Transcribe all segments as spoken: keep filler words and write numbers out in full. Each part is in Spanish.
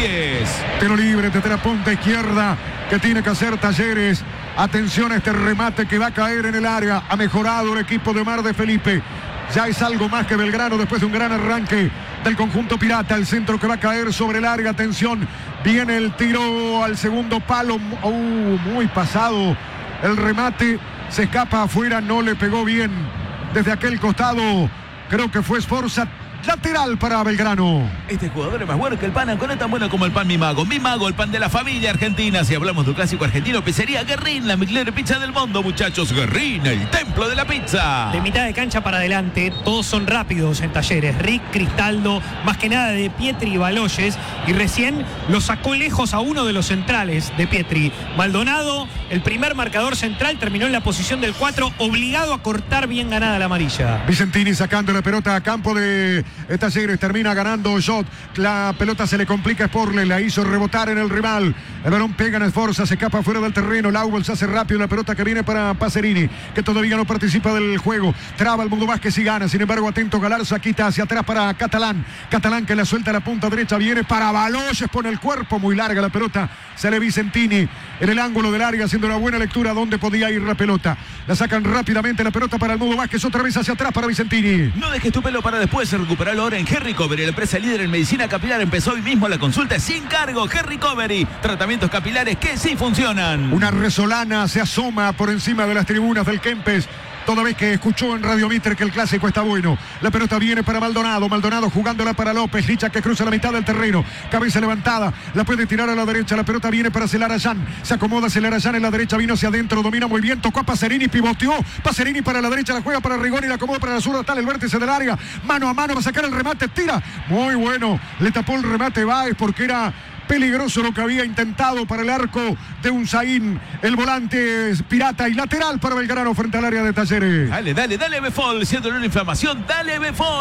diez. Tiro libre desde la punta izquierda que tiene que hacer Talleres. Atención a este remate que va a caer en el área. Ha mejorado el equipo de Omar de Felipe. Ya es algo más que Belgrano después de un gran arranque del conjunto pirata. El centro que va a caer sobre el área. Atención, viene el tiro al segundo palo. Uh, muy pasado el remate. Se escapa afuera, no le pegó bien desde aquel costado. Creo que fue Sforza. Lateral para Belgrano. Este jugador es más bueno que el pan Anconet, tan bueno como el pan Mi Mago. Mi Mago, el pan de la familia argentina. Si hablamos de un clásico argentino, pizzería Guerrín, la mejor pizza del mundo, muchachos. Guerrín, el templo de la pizza. De mitad de cancha para adelante, todos son rápidos en Talleres. Rick, Cristaldo, más que nada de Pietri y Baloyes. Y recién lo sacó lejos a uno de los centrales de Pietri. Maldonado, el primer marcador central, terminó en la posición del cuatro, obligado a cortar bien ganada la amarilla. Vicentini sacando la pelota a campo de Talleres, termina ganando Jot. La pelota se le complica a Sporle, la hizo rebotar en el rival. El balón pega en Sforza, se escapa fuera del terreno. Laubel se hace rápido, la pelota que viene para Pacerini, que todavía no participa del juego. Traba el Mundo Vázquez y gana. Sin embargo, atento Galarza, quita hacia atrás para Catalán. Catalán que la suelta a la punta derecha, viene para Baloyes, pone el cuerpo, muy larga la pelota. Sale Vicentini en el ángulo del área, haciendo una buena lectura donde podía ir la pelota. La sacan rápidamente la pelota para el Mundo Vázquez, otra vez hacia atrás para Vicentini. No dejes tu pelo para después, recuperarlo ahora en Hair Recovery, la empresa líder en medicina capilar. Empezó hoy mismo la consulta sin cargo. Hair Recovery, tratamientos capilares que sí funcionan. Una resolana se asoma por encima de las tribunas del Kempes, toda vez que escuchó en Radio Mitre que el clásico está bueno. La pelota viene para Maldonado. Maldonado jugándola para López. Licha que cruza la mitad del terreno. Cabeza levantada. La puede tirar a la derecha. La pelota viene para Celarayán. Se acomoda Celarayán en la derecha. Vino hacia adentro. Domina muy bien. Tocó a Pacerini. Pivoteó. Pacerini para la derecha. La juega para Rigoni. La acomoda para la zurda. Tal el vértice del área. Mano a mano. Va a sacar el remate. Tira. Muy bueno. Le tapó el remate Báez porque era peligroso lo que había intentado para el arco de Unzaín. El volante es pirata y lateral para Belgrano frente al área de Talleres. Dale, dale, dale Befol, siendo una inflamación, dale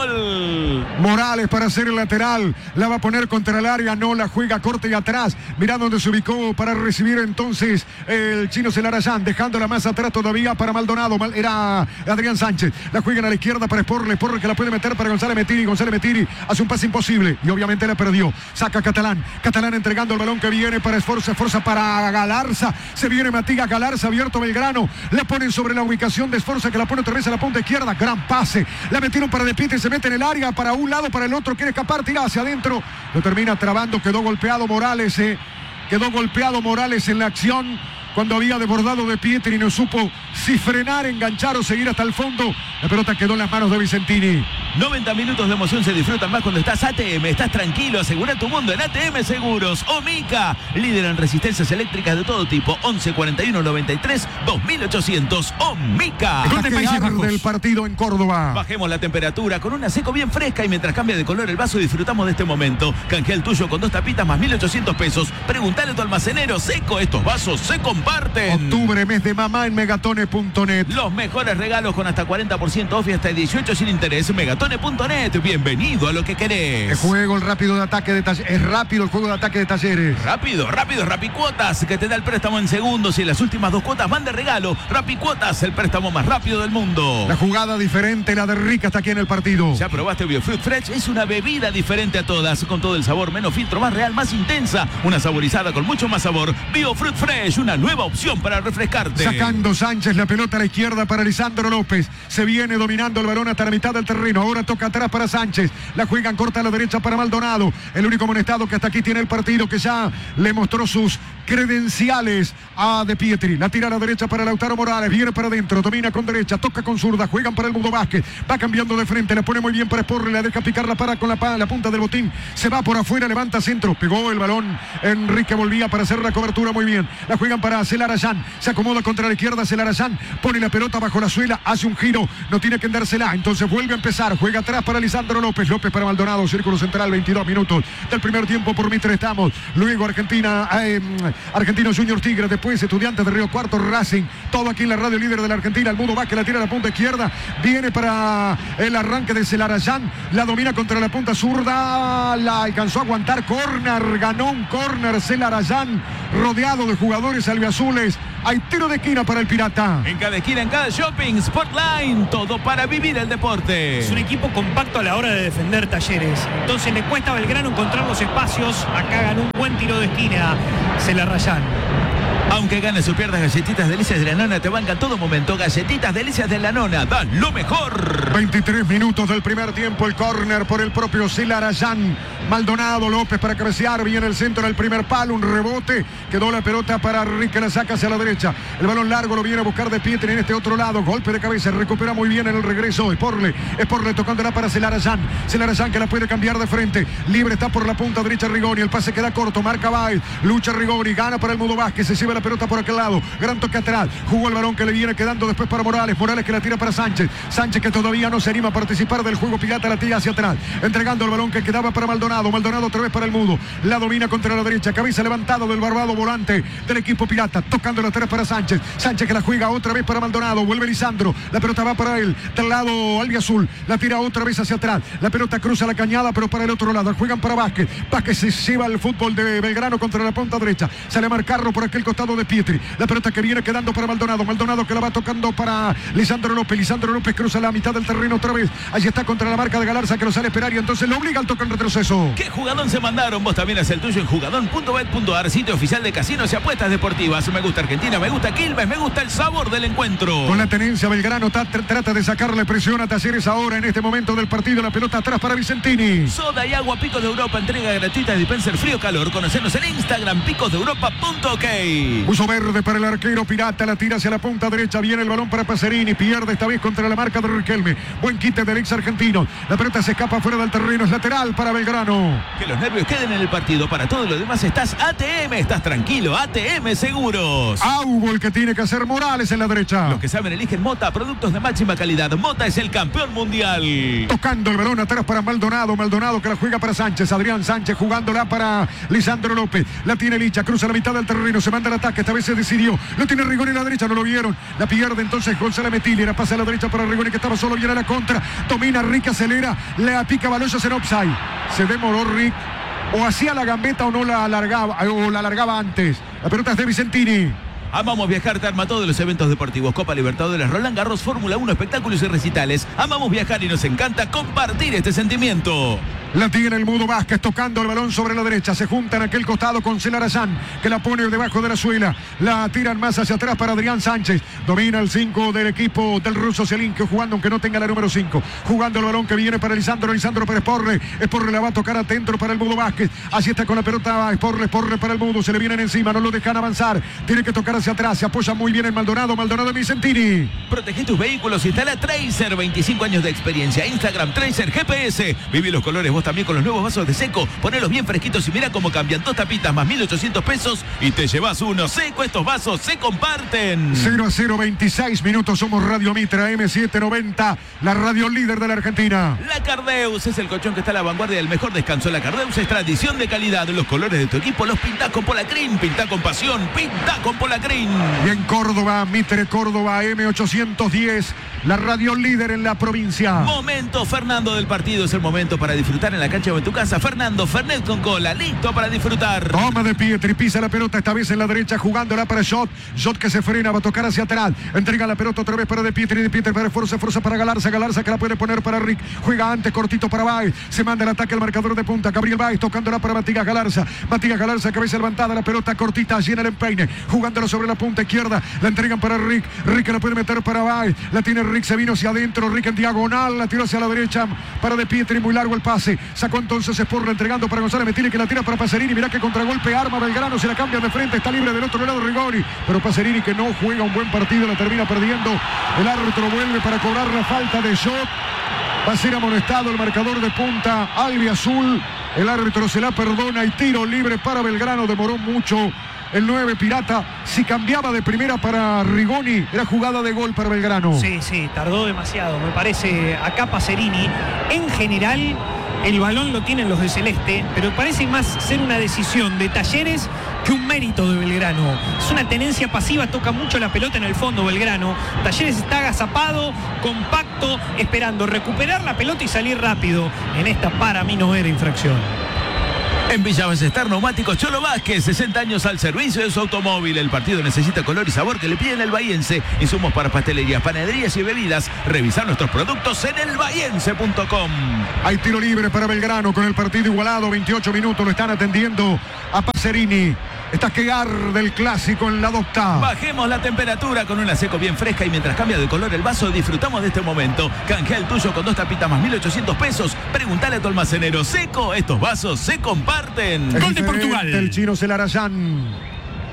Befol. Morales para hacer el lateral, la va a poner contra el área, no la juega, corte y atrás. Mirá dónde se ubicó para recibir entonces el chino Celarayán, dejándola más atrás todavía para Maldonado. Era Adrián Sánchez, la juegan a la izquierda para Sporle, Sporle que la puede meter para González Metiri. González Metiri hace un pase imposible y obviamente la perdió. Saca Catalán, Catalán entregando el balón que viene para Sforza, Sforza para Galarza, se viene Matías Galarza, abierto Belgrano, la ponen sobre la ubicación de Sforza que la pone otra vez a la punta izquierda, gran pase, la metieron para De Pietri, se mete en el área, para un lado, para el otro, quiere escapar, tira hacia adentro, lo termina trabando, quedó golpeado Morales, eh, quedó golpeado Morales en la acción, cuando había desbordado De Pietri y no supo si frenar, enganchar o seguir hasta el fondo. La pelota quedó en las manos de Vicentini. noventa minutos de emoción se disfrutan más cuando estás A T M, estás tranquilo, asegura tu mundo en A T M Seguros. Omica, líder en resistencias eléctricas de todo tipo. once cuarenta y uno noventa y tres dos mil ochocientos. Omica. ¿Dónde Países Bajos? Del partido en Córdoba. Bajemos la temperatura con una seco bien fresca y mientras cambia de color el vaso disfrutamos de este momento. Canjea el tuyo con dos tapitas más mil ochocientos pesos. Preguntale a tu almacenero. Seco, estos vasos se comparten. Octubre, mes de mamá en megatone punto net. Los mejores regalos con hasta cuarenta por ciento off y hasta dieciocho sin interés. megatone punto net. Bienvenido a lo que querés. El juego, el rápido de ataque de Talleres. Es rápido el juego de ataque de Talleres. Rápido, rápido, Rapicuotas, que te da el préstamo en segundos y las últimas dos cuotas van de regalo. Rapicuotas, el préstamo más rápido del mundo. La jugada diferente, la de Rica está aquí en el partido. ¿Ya probaste Biofruit Fresh? Es una bebida diferente a todas, con todo el sabor, menos filtro, más real, más intensa. Una saborizada con mucho más sabor. Biofruit Fresh, una nueva opción para refrescarte. Sacando Sánchez la pelota a la izquierda para Lisandro López. Se viene dominando el balón hasta la mitad del terreno. Ahora toca atrás para Sánchez. La juegan corta a la derecha para Maldonado. El único amonestado que hasta aquí tiene el partido, que ya le mostró sus credenciales a De Pietri. La tira a la derecha para Lautaro Morales. Viene para adentro. Domina con derecha. Toca con zurda. Juegan para el Mundo Vázquez. Va cambiando de frente. La pone muy bien para Sporle. La deja picar la para con la, la punta del botín. Se va por afuera. Levanta centro. Pegó el balón. Enrique volvía para hacer la cobertura muy bien. La juegan para Celarayán. Se acomoda contra la izquierda Celarayán. Pone la pelota bajo la suela. Hace un giro. No tiene que dársela. Entonces vuelve a empezar. Juega atrás para Lisandro López. López para Maldonado. Círculo central. veintidós minutos del primer tiempo por Mitre estamos. Luego Argentina. Eh, Argentinos Junior Tigres. Después Estudiantes de Río Cuarto. Racing. Todo aquí en la radio líder de la Argentina. El Mundo Vázquez la tira a la punta izquierda. Viene para el arranque de Celarayán. La domina contra la punta zurda. La alcanzó a aguantar. Corner. Ganó un corner Celarayán. Rodeado de jugadores albiazules. Hay tiro de esquina para el Pirata. En cada esquina, en cada shopping, Sportline, todo para vivir el deporte. Es un equipo compacto a la hora de defender Talleres. Entonces le cuesta a Belgrano encontrar los espacios. Acá ganó un buen tiro de esquina. Se la rayan. Aunque ganes o pierdas, Galletitas Delicias de la Nona te bancan todo momento. Galletitas Delicias de la Nona, dan lo mejor. veintitrés minutos del primer tiempo. El córner por el propio Celarayán. Maldonado López para cabecear. Viene el centro del primer palo. Un rebote. Quedó la pelota para Rick, que la saca hacia la derecha. El balón largo lo viene a buscar de Pietri en este otro lado. Golpe de cabeza. Recupera muy bien en el regreso. Esporle. Esporle tocándola para Celarayán. Celarayán que la puede cambiar de frente. Libre está por la punta derecha Rigoni. El pase queda corto. Marca Baez. Lucha Rigoni. Gana para el Mudo Vázquez. Se lleva la pelota por aquel lado. Gran toque atrás. Jugó el balón que le viene quedando después para Morales. Morales que la tira para Sánchez. Sánchez que todavía no se anima a participar del juego pirata. La tira hacia atrás. Entregando el balón que quedaba para Maldonado. Maldonado otra vez para el Mudo. La domina contra la derecha. Cabeza levantado del barbado volante del equipo pirata. Tocando la atrás para Sánchez. Sánchez que la juega otra vez para Maldonado. Vuelve Lisandro. La pelota va para él. Del lado albiazul. La tira otra vez hacia atrás. La pelota cruza la cañada, pero para el otro lado. Juegan para Vázquez. Vázquez se lleva el fútbol de Belgrano contra la punta derecha. Sale a marcarlo por aquel costado de Pietri. La pelota que viene quedando para Maldonado. Maldonado que la va tocando para Lisandro López. Lisandro López cruza la mitad del terreno otra vez. Allí está contra la marca de Galarza que lo sale a esperar y entonces lo obliga al toque en retroceso. ¿Qué jugadón se mandaron? Vos también haces el tuyo en jugadón punto bet punto ar, sitio oficial de casinos y apuestas deportivas. Me gusta Argentina, me gusta Quilmes, me gusta el sabor del encuentro. Con la tenencia Belgrano tr trata de sacarle presión a Talleres ahora en este momento del partido. La pelota atrás para Vicentini. Soda y agua Picos de Europa, entrega gratuita de dispenser frío calor. Conocernos en Instagram, picos de europa punto ok. Uso verde para el arquero pirata, la tira hacia la punta derecha, viene el balón para Pacerini, pierde esta vez contra la marca de Riquelme. Buen quite del ex argentino. La pelota se escapa fuera del terreno, es lateral para Belgrano. Que los nervios queden en el partido. Para todo lo demás estás A T M, estás tranquilo. A T M Seguros. Aubo el que tiene que hacer Morales en la derecha. Los que saben eligen Mota, productos de máxima calidad. Mota es el campeón mundial. Tocando el balón atrás para Maldonado. Maldonado que la juega para Sánchez. Adrián Sánchez jugándola para Lisandro López. La tiene Licha, cruza la mitad del terreno, se manda el ataque. Esta vez se decidió. Lo tiene Rigoni en la derecha, no lo vieron. La pierde entonces Gonzalo Metili. La pasa a la derecha para Rigoni que estaba solo. Viene a la contra. Domina Rick, acelera. Le pica Baloyes en offside. Se demoró Rick. O hacía la gambeta o no la alargaba. O la alargaba antes. La pelota es de Vicentini. Amamos viajar, te arma todos los eventos deportivos. Copa Libertadores, Roland Garros, Fórmula uno, espectáculos y recitales. Amamos viajar y nos encanta compartir este sentimiento. La tiene el Mudo Vázquez tocando el balón sobre la derecha. Se junta en aquel costado con Celarayán, que la pone debajo de la suela. La tiran más hacia atrás para Adrián Sánchez. Domina el cinco del equipo del ruso Celín, que jugando aunque no tenga la número cinco. Jugando el balón que viene para Lisandro. Lisandro para Esporle. Esporle la va a tocar adentro para el Mudo Vázquez. Así está con la pelota Esporle. Esporle para el Mudo. Se le vienen encima. No lo dejan avanzar. Tiene que tocar hacia atrás. Se apoya muy bien en Maldonado. Maldonado de Vicentini. Protege tus vehículos. Instala Tracer. veinticinco años de experiencia. Instagram Tracer G P S. Viví los colores vos también con los nuevos vasos de Seco. Ponelos bien fresquitos y mira cómo cambian. Dos tapitas más mil ochocientos pesos y te llevas uno. Seco, estos vasos se comparten. cero a cero, veintiséis minutos. Somos Radio Mitra M setecientos noventa, la radio líder de la Argentina. La Cardeus es el colchón que está a la vanguardia del mejor descanso. La Cardeus es tradición de calidad. Los colores de tu equipo los pintás con Polacrin. Pintá con pasión. Pintá con Polacrin. Y en Córdoba, Mitre Córdoba M ochocientos diez, la radio líder en la provincia. Momento Fernando del partido. Es el momento para disfrutar en la cancha o en tu casa. Fernando Fernet con cola, listo para disfrutar. Toma de Pietri, pisa la pelota esta vez en la derecha, jugándola para Jot. Jot que se frena, va a tocar hacia atrás. Entrega la pelota otra vez para De Pietri. De Pietri para Forza, Forza para Galarza. Galarza que la puede poner para Rick. Juega antes, cortito para Baez. Se manda el ataque al marcador de punta. Gabriel Baez tocándola para Matías Galarza. Matías Galarza, cabeza levantada, la pelota cortita, llena el empeine. Jugándola sobre la punta izquierda. La entregan para Rick. Rick que la puede meter para Baez. La tiene Rick, se vino hacia adentro. Rick en diagonal, la tiró hacia la derecha para De Pietri. Muy largo el pase. Sacó entonces Esporle entregando para Gonzalo Metili que la tira para Pacerini. Mirá que contragolpe arma Belgrano, se la cambia de frente, está libre del otro lado Rigoni, pero Pacerini que no juega un buen partido, la termina perdiendo. El árbitro vuelve para cobrar la falta de Jot. Va a ser amonestado el marcador de punta albiazul. El árbitro se la perdona y tiro libre para Belgrano. Demoró mucho el nueve pirata. Si cambiaba de primera para Rigoni, era jugada de gol para Belgrano. Sí, sí, tardó demasiado. Me parece acá Pacerini. En general, el balón lo tienen los de Celeste, pero parece más ser una decisión de Talleres que un mérito de Belgrano. Es una tenencia pasiva, toca mucho la pelota en el fondo Belgrano. Talleres está agazapado, compacto, esperando recuperar la pelota y salir rápido. En esta para mí no era infracción. En Villa Ballester Neumáticos Cholo Vázquez, sesenta años al servicio de su automóvil. El partido necesita color y sabor que le piden el bahiense. Insumos para pastelerías, panaderías y bebidas. Revisar nuestros productos en el bahiense punto com. Hay tiro libre para Belgrano con el partido igualado. veintiocho minutos lo están atendiendo a Pacerini. Está que arde el clásico en la docta. Bajemos la temperatura con una seco bien fresca y mientras cambia de color el vaso disfrutamos de este momento. Canjea el tuyo con dos tapitas más mil ochocientos pesos. Pregúntale a tu almacenero. Seco, estos vasos se comparten. Gol de Portugal. El chino Celarayán.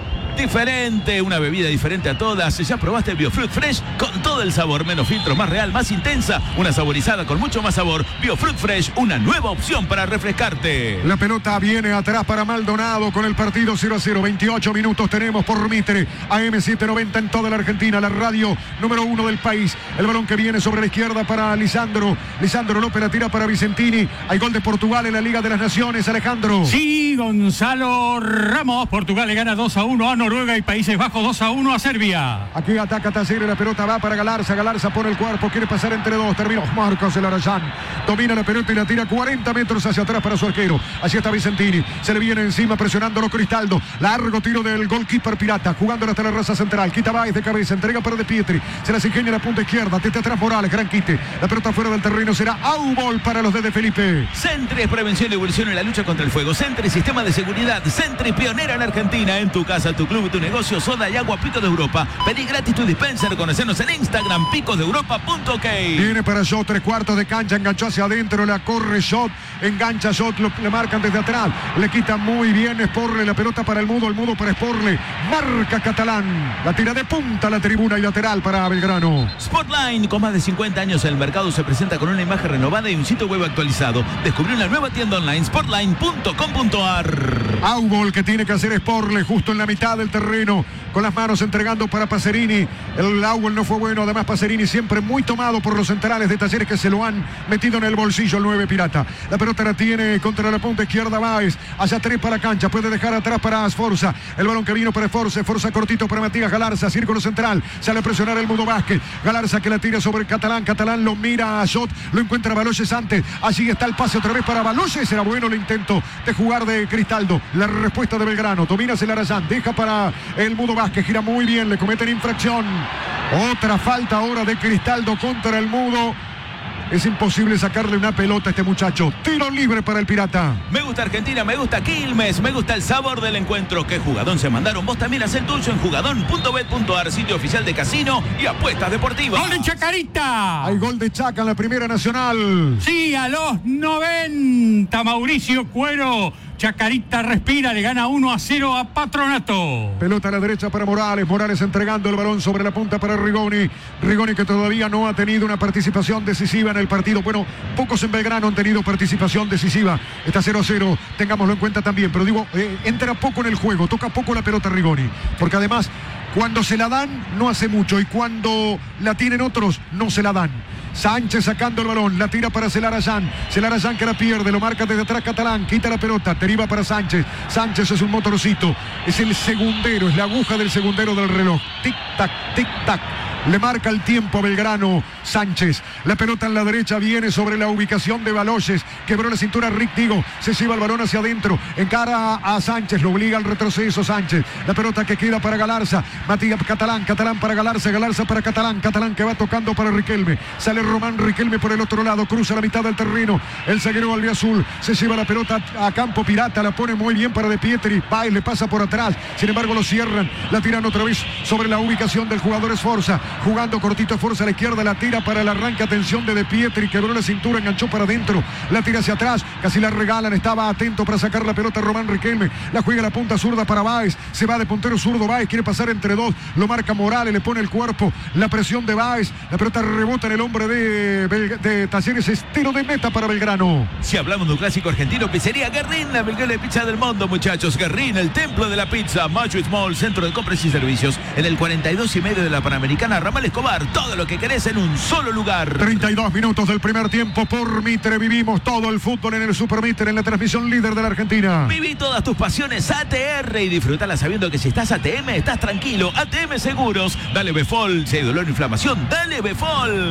Diferente, una bebida diferente a todas. Ya probaste Biofruit Fresh con todo el sabor, menos filtro, más real, más intensa. Una saborizada con mucho más sabor. Biofruit Fresh, una nueva opción para refrescarte. La pelota viene atrás para Maldonado con el partido cero a cero. veintiocho minutos tenemos por Mitre. A M setecientos noventa en toda la Argentina, la radio número uno del país. El balón que viene sobre la izquierda para Lisandro. Lisandro López la tira para Vicentini. Hay gol de Portugal en la Liga de las Naciones, Alejandro. Sí, Gonzalo Ramos. Portugal le gana dos a uno a Noruega y Países Bajos dos a uno a Serbia. Aquí ataca Talleres, la pelota va para Galarza. Galarza pone el cuerpo, quiere pasar entre dos. Terminó Marcos Celarayán. Domina la pelota y la tira cuarenta metros hacia atrás para su arquero. Así está Vicentini. Se le viene encima presionándolo Cristaldo. Largo tiro del goalkeeper pirata. Jugando hasta la raza central. Quita Báez de cabeza. Entrega para De Pietri. Se las ingenia la punta izquierda. Tete atrás Morales. Gran quite. La pelota fuera del terreno. Será Aubol para los de De Felipe. Sentry es prevención y evolución en la lucha contra el fuego. Sentry, sistema de seguridad. Sentry, pionera en Argentina. En tu casa, tu club, tu negocio, soda y agua Picos de Europa. Pedí gratis tu dispenser. Conocernos en Instagram, picos de europa punto ok. Viene para Shot, tres cuartos de cancha. Enganchó hacia adentro. La corre Shot. Engancha Shot. Lo, le marcan desde atrás. Le quitan muy bien Sporle. La pelota para el Mudo. El Mudo para Sporle. Marca Catalán. La tira de punta a la tribuna y lateral para Belgrano. Sportline, con más de cincuenta años en el mercado, se presenta con una imagen renovada y un sitio web actualizado. Descubrió una nueva tienda online, sportline punto com punto ar. Aubol que tiene que hacer Sporle justo en la mitad del terreno, con las manos entregando para Pacerini. El Aubol no fue bueno, además Pacerini siempre muy tomado por los centrales de Talleres que se lo han metido en el bolsillo el nueve pirata. La pelota la tiene contra la punta izquierda Báez, hacia tres para cancha, puede dejar atrás para Sforza. El balón que vino para Sforza, Sforza cortito para Matías Galarza, círculo central, sale a presionar el Mudo Vázquez. Galarza que la tira sobre Catalán, Catalán lo mira a Shot, lo encuentra Baloyes antes, allí está el pase otra vez para Baloyes. Era bueno el intento de jugar de Cristaldo. La respuesta de Belgrano, domina Celarayán, deja para el Mudo Vázquez, gira muy bien, le cometen infracción. Otra falta ahora de Cristaldo contra el Mudo. Es imposible sacarle una pelota a este muchacho. Tiro libre para el Pirata. Me gusta Argentina, me gusta Quilmes, me gusta el sabor del encuentro. ¿Qué jugadón se mandaron? Vos también haz el tuyo en jugadón punto bet punto ar, sitio oficial de casino y apuestas deportivas. ¡Gol de Chacarita! Hay gol de Chaca en la Primera Nacional. Sí, a los noventa, Mauricio Cuero. Chacarita respira, le gana uno a cero a Patronato. Pelota a la derecha para Morales. Morales entregando el balón sobre la punta para Rigoni. Rigoni que todavía no ha tenido una participación decisiva en el partido. Bueno, pocos en Belgrano han tenido participación decisiva. Está cero a cero, tengámoslo en cuenta también. Pero digo, eh, entra poco en el juego, toca poco la pelota Rigoni. Porque además, cuando se la dan, no hace mucho. Y cuando la tienen otros, no se la dan. Sánchez sacando el balón, la tira para Celarayán. Celarayán que la pierde, lo marca desde atrás Catalán, quita la pelota, deriva para Sánchez. Sánchez es un motorcito, es el segundero, es la aguja del segundero del reloj. Tic-tac, tic-tac. Le marca el tiempo a Belgrano Sánchez. La pelota en la derecha viene sobre la ubicación de Baloyes. Quebró la cintura Rick Digo. Se lleva el balón hacia adentro. Encara a Sánchez. Lo obliga al retroceso Sánchez. La pelota que queda para Galarza. Matías Catalán. Catalán para Galarza. Galarza para Catalán. Catalán que va tocando para Riquelme. Sale Román Riquelme por el otro lado. Cruza la mitad del terreno. El zaguero albiazul se lleva la pelota a campo pirata. La pone muy bien para De Pietri. Va y le pasa por atrás. Sin embargo lo cierran. La tiran otra vez sobre la ubicación del jugador Sforza. Jugando cortito Sforza a la izquierda, la tira para el arranque, atención de De Pietri, quebró la cintura, enganchó para adentro, la tira hacia atrás, casi la regalan, estaba atento para sacar la pelota Román Riquelme, la juega la punta zurda para Báez, se va de puntero zurdo Báez, quiere pasar entre dos, lo marca Morales, le pone el cuerpo, la presión de Báez, la pelota rebota en el hombre de, de Talleres, es tiro de meta para Belgrano. Si hablamos de un clásico argentino, pizzería Guerrín, la mejor pizza del mundo, muchachos. Guerrín, el templo de la pizza, Macho Small, centro de compras y servicios, en el cuarenta y dos y medio de la Panamericana, Ramal Escobar, todo lo que querés en un solo lugar. treinta y dos minutos del primer tiempo por Mitre, vivimos todo el fútbol en el Super Mitre, en la transmisión líder de la Argentina. Viví todas tus pasiones A T R y disfrutala sabiendo que si estás A T M, estás tranquilo. A T M Seguros, dale Befol, si hay dolor o inflamación, dale Befol. Aquí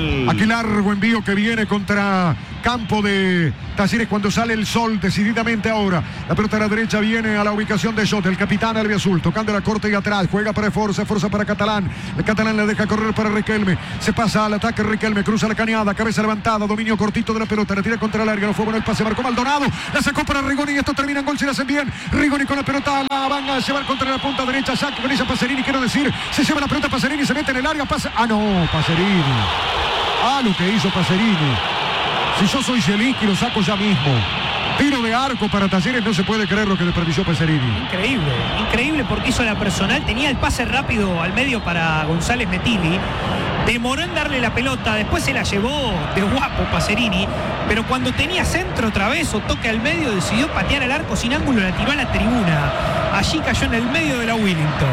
El largo envío que viene contra campo de Talleres cuando sale el sol decididamente ahora. La pelota a la derecha viene a la ubicación de Jot, el capitán albiazul, tocando la corte y atrás. Juega para Forza, Forza para Catalán. El Catalán le deja correr para Riquelme. Se pasa al ataque Riquelme, cruza la cañada, cabeza levantada, dominio cortito de la pelota, la tira contra el larga, no fue bueno el pase, marcó Maldonado, la sacó para Rigoni y esto termina en gol si la hacen bien. Rigoni con la pelota, la van a llevar contra la punta derecha, saque con ella Pacerini, quiero decir, se lleva la pelota Pacerini, se mete en el área, pasa, ah no, Pacerini. Ah, lo que hizo Pacerini. Si yo soy Zielinski lo saco ya mismo. Tiro de arco para Talleres, no se puede creer lo que desperdició Pacerini. Increíble, increíble porque hizo la personal, tenía el pase rápido al medio para González Metilli, demoró en darle la pelota, después se la llevó de guapo Pacerini, pero cuando tenía centro otra vez o toque al medio decidió patear al arco sin ángulo, la tiró a la tribuna, allí cayó en el medio de la Willington.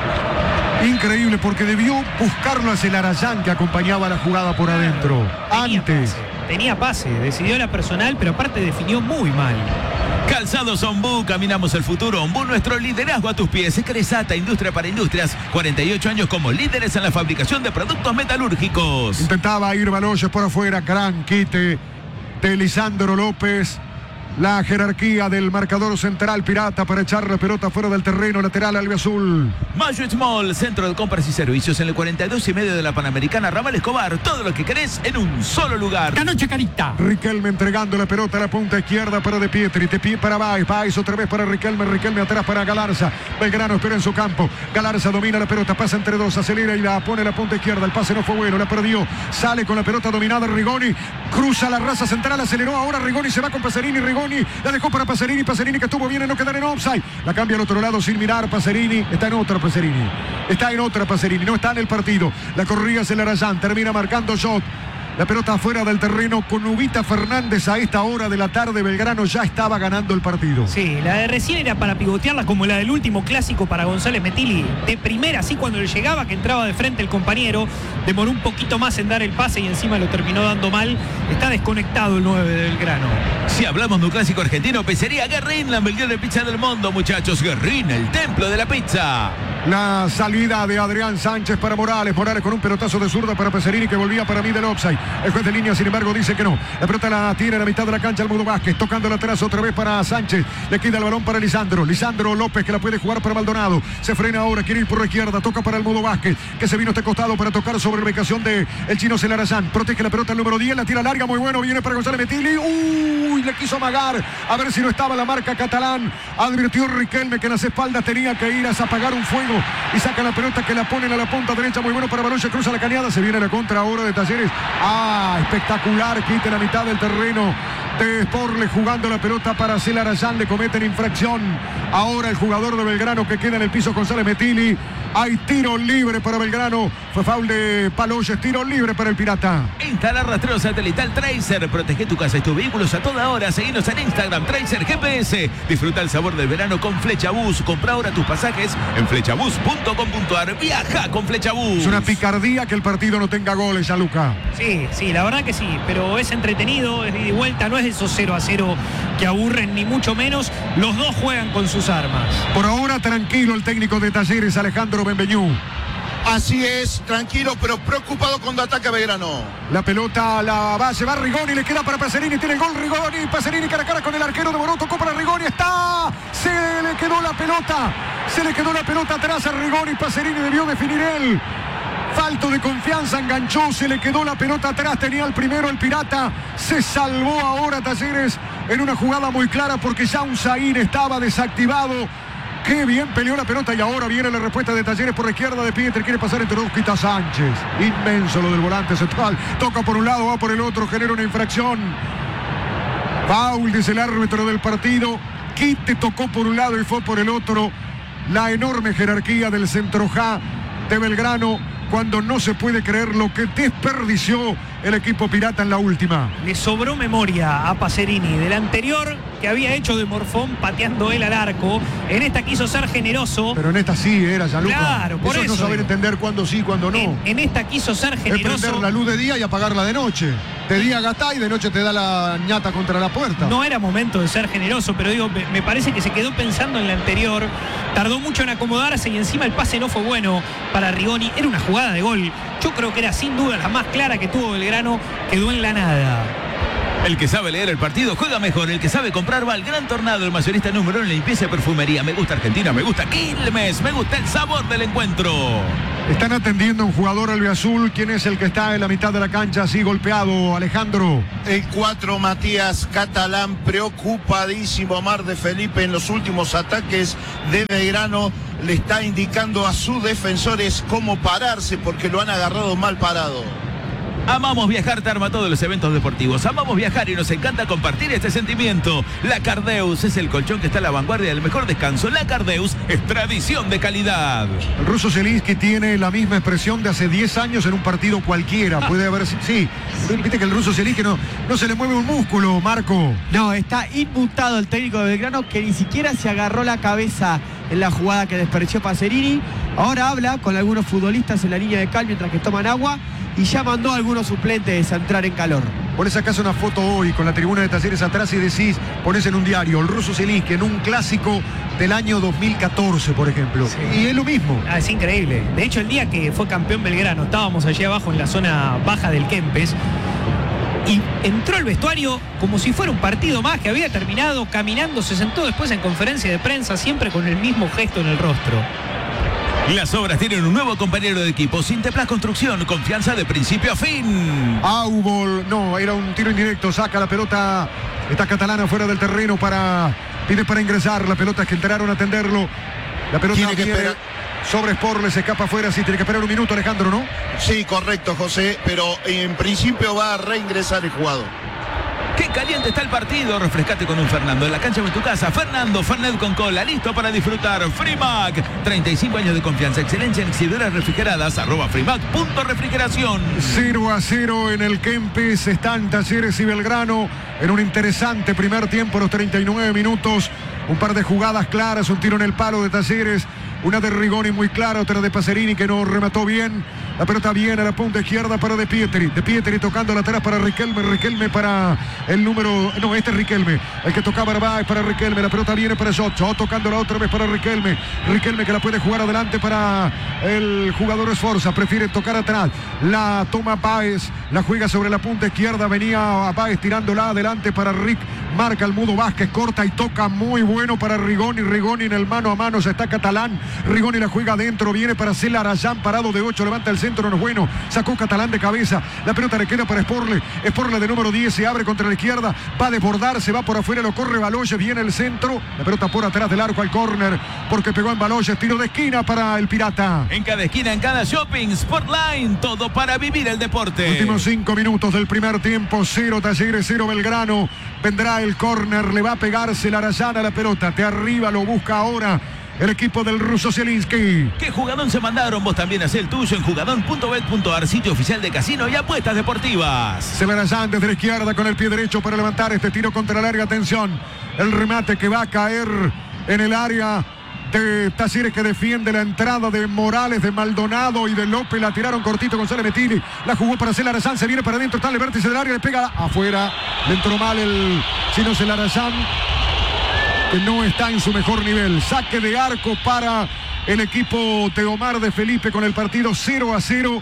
Increíble porque debió buscarlo a Celarayán que acompañaba la jugada por adentro. Tenía Antes. Pase, tenía pase, decidió la personal, pero aparte definió muy mal. Calzados Ombú, caminamos el futuro. Ombú, nuestro liderazgo a tus pies. Cresata, industria para industrias. cuarenta y ocho años como líderes en la fabricación de productos metalúrgicos. Intentaba ir Baloyes por afuera. Gran quite de Lisandro López. La jerarquía del marcador central Pirata para echar la pelota fuera del terreno lateral albiazul. Mayo Small, centro de compras y servicios en el cuarenta y dos y medio de la Panamericana Ramal Escobar. Todo lo que querés en un solo lugar. Ganó Chacarita. Riquelme entregando la pelota a la punta izquierda para De Pietri. De Pie para Baez. Baez otra vez para Riquelme. Riquelme atrás para Galarza. Belgrano espera en su campo. Galarza domina la pelota. Pasa entre dos. Acelera y la pone a la punta izquierda. El pase no fue bueno. La perdió. Sale con la pelota dominada Rigoni. Cruza la raza central. Aceleró ahora Rigoni. Se va con Pacerini. Rigoni la dejó para Pacerini. Pacerini que estuvo bien en no quedar en offside. La cambia al otro lado sin mirar. Pacerini. Está en otra Pacerini. Está en otra Pacerini. No está en el partido. La corría Celarayán. Termina marcando Jot. La pelota afuera del terreno con Ubita Fernández a esta hora de la tarde. Belgrano ya estaba ganando el partido. Sí, la de recién era para pivotearla como la del último clásico para González Metilli. De primera, así cuando le llegaba, que entraba de frente el compañero, demoró un poquito más en dar el pase y encima lo terminó dando mal. Está desconectado el nueve de Belgrano. Si hablamos de un clásico argentino, pizzería Guerrín, la mejor de pizza del mundo, muchachos. Guerrín, el templo de la pizza. La salida de Adrián Sánchez para Morales. Morales con un pelotazo de zurda para Pacerini que volvía para mí del offside. El juez de línea, sin embargo, dice que no. La pelota la tiene a la mitad de la cancha el Mudo Vázquez. Tocando la atrás otra vez para Sánchez. Le queda el balón para Lisandro. Lisandro López que la puede jugar para Maldonado. Se frena ahora, quiere ir por la izquierda. Toca para el Mudo Vázquez que se vino a este costado para tocar sobre la ubicación de el chino Celarayán. Protege la pelota el número diez. La tira larga, muy bueno. Viene para González Metilli. Uy, le quiso amagar. A ver si no estaba la marca Catalán. Advirtió Riquelme que en las espaldas tenía que ir a apagar un fuego. Y saca la pelota que la ponen a la punta derecha. Muy bueno para Baloyes. Cruza la cañada. Se viene la contra ahora de Talleres. Ah, espectacular, quita la mitad del terreno de Sporle jugando la pelota para Celarayán, le cometen infracción ahora el jugador de Belgrano que queda en el piso, González Metilli. Hay tiro libre para Belgrano, fue foul de Baloyes, tiro libre para el Pirata. Instala rastreo satelital Tracer, protege tu casa y tus vehículos a toda hora. Seguinos en Instagram, Tracer G P S. Disfruta el sabor del verano con Flechabús. Compra ahora tus pasajes en flechabús punto com punto ar. Viaja con Flechabús. Es una picardía que el partido no tenga goles, Gianluca. Sí, sí, la verdad que sí, pero es entretenido, es de ida y vuelta, no es esos cero a cero que aburren ni mucho menos. Los dos juegan con sus armas. Por ahora tranquilo el técnico de Talleres, Alejandro Benveñú. Así es, tranquilo, pero preocupado cuando ataca Belgrano. La pelota la va a llevar Rigoni, le queda para Pacerini, tiene el gol Rigoni, Pacerini cara a cara con el arquero de Morón, tocó para Rigoni, está, se le quedó la pelota, se le quedó la pelota atrás a Rigoni, Pacerini debió definir él. Falto de confianza, enganchó, se le quedó la pelota atrás, tenía el primero el Pirata, se salvó ahora Talleres en una jugada muy clara porque ya un Zaire estaba desactivado. Qué bien peleó la pelota y ahora viene la respuesta de Talleres por la izquierda de Pietri, quiere pasar entre dos, quita Sánchez. Inmenso lo del volante central, toca por un lado, va por el otro, genera una infracción. Foul, dice el árbitro del partido. Quite tocó por un lado y fue por el otro. La enorme jerarquía del centro-ja de Belgrano cuando no se puede creer lo que desperdició el equipo Pirata en la última. Le sobró memoria a Pacerini. Del anterior que había hecho de Morfón pateando él al arco. En esta quiso ser generoso. Pero en esta sí era, Gianluca. Claro, por eso. eso es no saber digo. entender cuándo sí, cuándo no. En, en esta quiso ser Es generoso. prender la luz de día y apagarla de noche. De día gastá y de noche te da la ñata contra la puerta. No era momento de ser generoso, pero digo, me, me parece que se quedó pensando en la anterior. Tardó mucho en acomodarse y encima el pase no fue bueno para Rigoni. Era una jugada de gol. Yo creo que era sin duda la más clara que tuvo Belgrano. Quedó en la nada. El que sabe leer el partido juega mejor. El que sabe comprar va al Gran Tornado, el mayorista número uno en limpieza y perfumería. Me gusta Argentina, me gusta Quilmes, me gusta el sabor del encuentro. Están atendiendo a un jugador albiazul. ¿Quién es el que está en la mitad de la cancha así golpeado, Alejandro? El cuatro, Matías Catalán, preocupadísimo. Omar de Felipe en los últimos ataques de Belgrano le está indicando a sus defensores cómo pararse porque lo han agarrado mal parado. Amamos viajar, te arma todos los eventos deportivos. Amamos viajar y nos encanta compartir este sentimiento. La Cardeus es el colchón que está a la vanguardia del mejor descanso. La Cardeus es tradición de calidad. El ruso Zielinski tiene la misma expresión de hace diez años en un partido cualquiera. Puede haber... Sí, viste que el ruso Zielinski no, no se le mueve un músculo, Marco. No, está inmutado el técnico de Belgrano, que ni siquiera se agarró la cabeza en la jugada que desperdició Pacerini. Ahora habla con algunos futbolistas en la línea de cal mientras que toman agua y ya mandó a algunos suplentes a entrar en calor. Pones acaso una foto hoy con la tribuna de Talleres atrás y decís, pones en un diario, el ruso Zielinski en un clásico del año dos mil catorce, por ejemplo. Sí. Y es lo mismo. Ah, es increíble. De hecho, el día que fue campeón Belgrano, estábamos allí abajo en la zona baja del Kempes, y entró al vestuario como si fuera un partido más que había terminado, caminando, se sentó después en conferencia de prensa, siempre con el mismo gesto en el rostro. Las obras tienen un nuevo compañero de equipo. Sinteplas Construcción, confianza de principio a fin. Aubol, no, era un tiro indirecto, saca la pelota. Está Catalana fuera del terreno para... Pide para ingresar, la pelota es que entraron a atenderlo. La pelota tiene que viene esperar. Sobre Sport, les escapa afuera, sí, tiene que esperar un minuto, Alejandro, ¿no? Sí, correcto, José, pero en principio va a reingresar el jugador. ¡Qué caliente está el partido! Refrescate con un Fernando en la cancha o en tu casa. Fernando, Fernet con cola, listo para disfrutar. Frimac, treinta y cinco años de confianza, excelencia en exhibidoras refrigeradas, arroba Frimac punto refrigeración. cero a cero en el Kempes, están Talleres y Belgrano en un interesante primer tiempo, los treinta y nueve minutos. Un par de jugadas claras, un tiro en el palo de Talleres. Una de Rigoni muy clara, otra de Pacerini que no remató bien. La pelota viene a la punta izquierda para De Pietri. De Pietri tocando lateral para Riquelme. Riquelme para el número... No, este es Riquelme. El que tocaba Arbáez para Riquelme. La pelota viene para Jot. Jot tocando la otra vez para Riquelme. Riquelme que la puede jugar adelante para el jugador Esforza. Prefiere tocar atrás. La toma Báez. La juega sobre la punta izquierda. Venía Báez tirándola adelante para Rick. Marca el Mudo Vázquez. Corta y toca muy bueno para Rigoni. Rigoni en el mano a mano. Se está Catalán. Rigoni la juega adentro. Viene para Cela Arayán. Parado de ocho. Levanta el centro. No es bueno. Sacó Catalán de cabeza. La pelota le queda para Sporle. Sporle de número diez. Se abre contra la izquierda. Va a desbordar. Se va por afuera. Lo corre Baloyes. Viene el centro. La pelota por atrás del arco al córner. Porque pegó en Baloyes. Tiro de esquina para el Pirata. En cada esquina, en cada shopping. Sportline. Todo para vivir el deporte. Últimos cinco minutos del primer tiempo. Cero Talleres, cero Belgrano. Vendrá el córner. Le va a pegarse la Arayán a la pelota. De arriba lo busca ahora el equipo del ruso Zielinski. ¿Qué jugadón se mandaron? Vos también hacés el tuyo en jugadón punto bet punto ar, sitio oficial de casino y apuestas deportivas. Se va Arayán desde la izquierda con el pie derecho para levantar este tiro contra larga. Atención. El remate que va a caer en el área de Talleres, que defiende la entrada de Morales, de Maldonado y de López. La tiraron cortito. González Metili la jugó para Cela Arayán. Se viene para adentro. Está en el vértice del área. Le pega afuera. Le entró mal el chino Cela Arayán, que no está en su mejor nivel. Saque de arco para el equipo de Omar de Felipe con el partido cero a cero.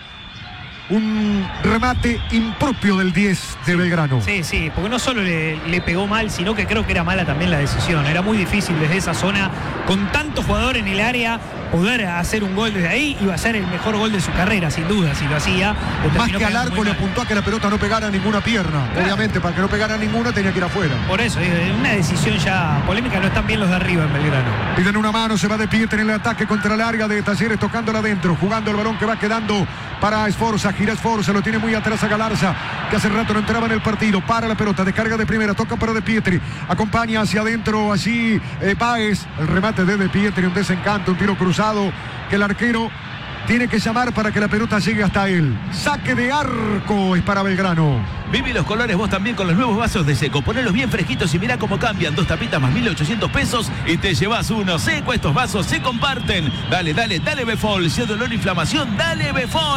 Un remate impropio del diez de Belgrano. Sí, sí, porque no solo le, le pegó mal, sino que creo que era mala también la decisión. Era muy difícil desde esa zona, con tanto jugador en el área, poder hacer un gol desde ahí. Iba a ser el mejor gol de su carrera, sin duda, si lo hacía. Más que al arco le apuntó a que la pelota no pegara ninguna pierna. Claro. Obviamente, para que no pegara ninguna tenía que ir afuera. Por eso, una decisión ya polémica. No están bien los de arriba en Belgrano. Piden una mano, se va de Pietri en el ataque contra el área de Talleres, tocándola adentro, jugando el balón que va quedando para Esforza. Gira Esforza, lo tiene muy atrás a Galarza, que hace rato no entraba en el partido. Para la pelota, descarga de primera, toca para De Pietri, acompaña hacia adentro allí eh, Báez. El remate de De Pietri, un desencanto, un tiro cruzado que el arquero tiene que llamar para que la pelota llegue hasta él. Saque de arco es para Belgrano. Viví los colores vos también con los nuevos vasos de Seco. Ponelos bien fresquitos y mirá cómo cambian. Dos tapitas más mil ochocientos pesos y te llevas uno. Seco, estos vasos se comparten. Dale, dale, dale Befol. Si es dolor e inflamación, dale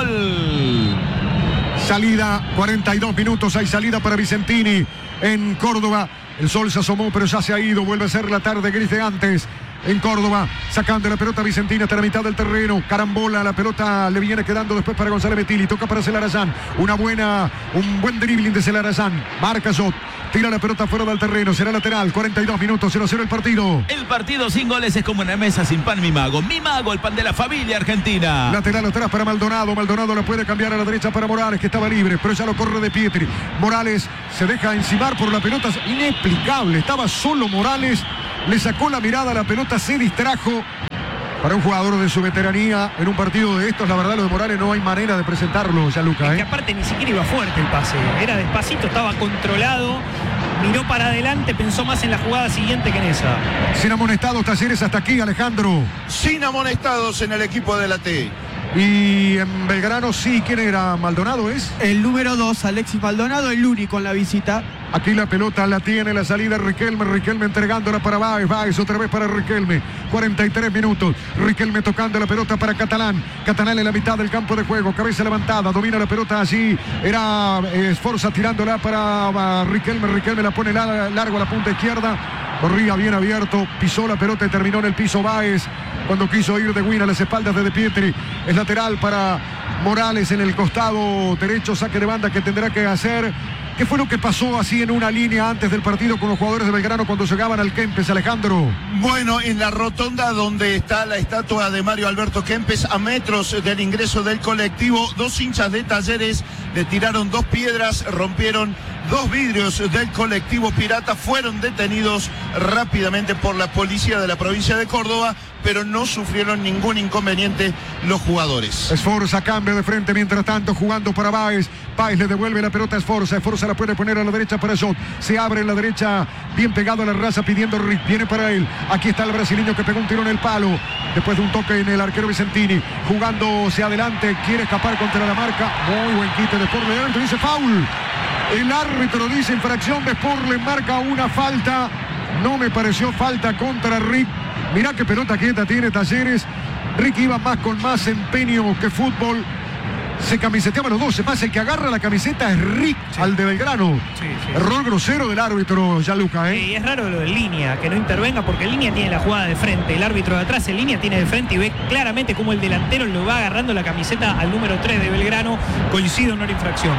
Befol. Salida, cuarenta y dos minutos. Hay salida para Vicentini en Córdoba. El sol se asomó, pero ya se ha ido. Vuelve a ser la tarde gris de antes. En Córdoba, sacando la pelota Vicentina hasta la mitad del terreno, carambola, la pelota le viene quedando después para González Betili, toca para Celarayán, una buena, un buen dribbling de Celarayán, marca Jot, tira la pelota fuera del terreno, será lateral, cuarenta y dos minutos, cero a cero el partido. El partido sin goles es como una mesa sin pan, mi mago, mi mago, el pan de la familia argentina. Lateral atrás para Maldonado, Maldonado la puede cambiar a la derecha para Morales, que estaba libre, pero ya lo corre de Pietri. Morales se deja encimar por la pelota, inexplicable, estaba solo Morales. Le sacó la mirada a la pelota, se distrajo. Para un jugador de su veteranía en un partido de estos, la verdad, lo de Morales no hay manera de presentarlo, ya Luca. Es ¿eh? que aparte ni siquiera iba fuerte el pase, era despacito, estaba controlado, miró para adelante, pensó más en la jugada siguiente que en esa. Sin amonestados, Talleres hasta aquí, Alejandro. Sin amonestados en el equipo de la T. Y en Belgrano sí, ¿quién era? ¿Maldonado es? El número dos, Alexis Maldonado, el único en la visita. Aquí la pelota la tiene la salida Riquelme, Riquelme entregándola para Báez, Báez otra vez para Riquelme, cuarenta y tres minutos, Riquelme tocando la pelota para Catalán, Catalán en la mitad del campo de juego, cabeza levantada, domina la pelota allí, era eh, Sforza tirándola para uh, Riquelme, Riquelme la pone la, largo a la punta izquierda, corría bien abierto, pisó la pelota y terminó en el piso Báez, cuando quiso ir de Win a las espaldas de De Pietri, es lateral para Morales en el costado derecho, saque de banda que tendrá que hacer. ¿Qué fue lo que pasó así en una línea antes del partido con los jugadores de Belgrano cuando llegaban al Kempes, Alejandro? Bueno, en la rotonda donde está la estatua de Mario Alberto Kempes, a metros del ingreso del colectivo, dos hinchas de Talleres le tiraron dos piedras, rompieron dos vidrios del colectivo pirata, fueron detenidos rápidamente por la policía de la provincia de Córdoba, pero no sufrieron ningún inconveniente los jugadores. Sforza cambia de frente, mientras tanto jugando para Báez. Báez le devuelve la pelota a Sforza. Sforza la puede poner a la derecha para Jot. Se abre en la derecha, bien pegado a la raza, pidiendo Rick. Viene para él. Aquí está el brasileño que pegó un tiro en el palo. Después de un toque en el arquero Vicentini. Jugándose adelante, quiere escapar contra la marca. Muy buen quite de Sport. El árbitro dice foul. El árbitro dice infracción de Sport, le marca una falta. No me pareció falta contra Rick. Mirá qué pelota quieta tiene Talleres. Rick iba más con más empeño que fútbol. Se camiseteaban los dos. Más el que agarra la camiseta es Rick, sí, al de Belgrano. Sí, sí, Error sí. grosero del árbitro, Gianluca. ¿eh? Sí, es raro lo de Línea, que no intervenga, porque Línea tiene la jugada de frente. El árbitro de atrás en Línea tiene de frente y ve claramente cómo el delantero lo va agarrando la camiseta al número tres de Belgrano. Coincide en una infracción.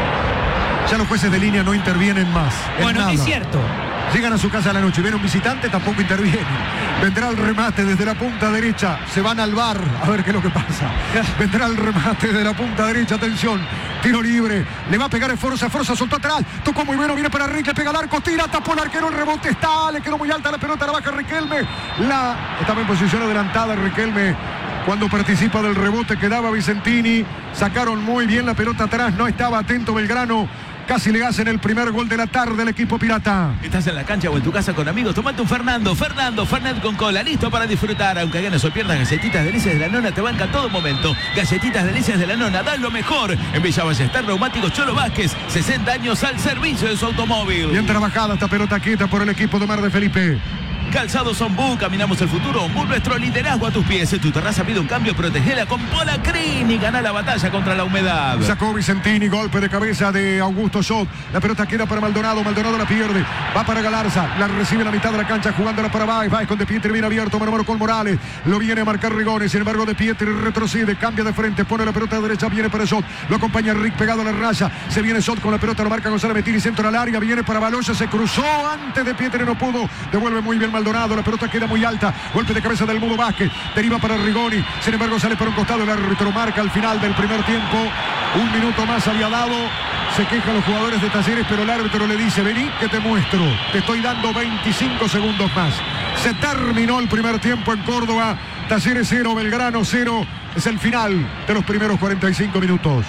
Ya los jueces de Línea no intervienen más. Bueno, nada. es cierto. Llegan a su casa a la noche, viene un visitante, tampoco interviene. Vendrá el remate desde la punta derecha, se van al bar a ver qué es lo que pasa. Vendrá el remate de la punta derecha, atención, tiro libre, le va a pegar Sforza, Sforza soltó atrás, tocó muy bueno, viene para Rick, le pega al arco, tira, tapó el arquero, el rebote está, le quedó muy alta la pelota, la baja Riquelme, la estaba en posición adelantada Riquelme. Cuando participa del rebote quedaba Vicentini, sacaron muy bien la pelota atrás, no estaba atento Belgrano. Casi le hacen el primer gol de la tarde al equipo pirata. Estás en la cancha o en tu casa con amigos, tomate un Fernando, Fernando, Fernet con cola, listo para disfrutar. Aunque ganes o pierdas, Galletitas Delicias de la Nona te banca todo momento. Galletitas Delicias de la Nona, dan lo mejor. En Villa Ballester, Neumáticos Cholo Vázquez, sesenta años al servicio de su automóvil. Bien trabajada esta pelota quieta por el equipo de Mar de Felipe. Calzados Ombú, caminamos el futuro. Ombú, nuestro liderazgo a tus pies. Tu terraza pide un cambio, protegela con Polacrin y gana la batalla contra la humedad. Sacó Vicentini, golpe de cabeza de Augusto Jot. La pelota queda para Maldonado, Maldonado la pierde. Va para Galarza, la recibe en la mitad de la cancha, jugándola para Báez. Báez con De Pietri bien abierto, mano a mano con Morales. Lo viene a marcar Rigones, sin embargo De Pietri retrocede, cambia de frente, pone la pelota de derecha, viene para Jot. Lo acompaña Rick pegado a la raya. Se viene Jot con la pelota, lo marca González Betini, centro al área, viene para Baloya, se cruzó antes De Pietri, no pudo. Devuelve muy bien Maldonado, la pelota queda muy alta, golpe de cabeza del Mudo Vázquez, deriva para Rigoni, sin embargo sale por un costado, el árbitro marca al final del primer tiempo, un minuto más había dado, se quejan los jugadores de Talleres, pero el árbitro le dice, vení que te muestro, te estoy dando veinticinco segundos más. Se terminó el primer tiempo en Córdoba, Talleres cero, Belgrano cero, es el final de los primeros cuarenta y cinco minutos.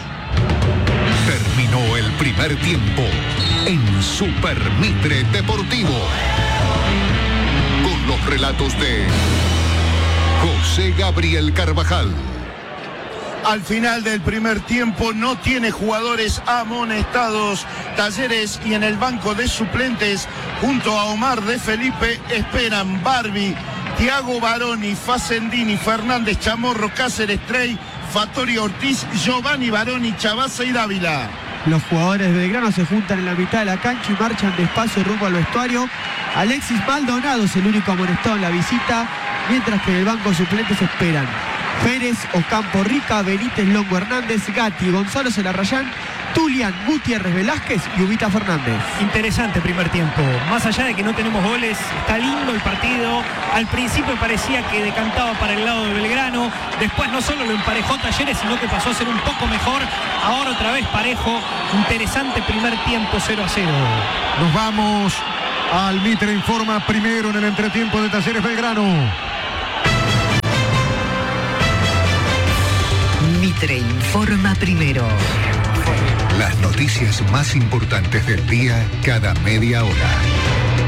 Terminó el primer tiempo en Super Mitre Deportivo. Con los relatos de José Gabriel Carvajal, Al final del primer tiempo no tiene jugadores amonestados Talleres, y en el banco de suplentes junto a Omar de Felipe esperan Barbie, Tiago Baroni, Facendini, Fernández, Chamorro, Cáceres, Trey, Fattori Ortiz, Giovanni Baroni, Chavazza y Dávila. Los jugadores de Belgrano se juntan en la mitad de la cancha y marchan despacio rumbo al vestuario. Alexis Maldonado es el único amonestado en la visita, mientras que en el banco suplentes esperan Pérez, Ocampo Rica, Benítez, Longo Hernández, Gatti, Gonzalo Celarrayán, Tulian, Gutiérrez Velázquez y Ubita Fernández. Interesante primer tiempo. Más allá de que no tenemos goles, está lindo el partido. Al principio parecía que decantaba para el lado de Belgrano. Después no solo lo emparejó Talleres, sino que pasó a ser un poco mejor. Ahora otra vez parejo. Interesante primer tiempo, cero a cero. Nos vamos al Mitre Informa primero en el entretiempo de Talleres Belgrano. Mitre Informa primero. Las noticias más importantes del día cada media hora.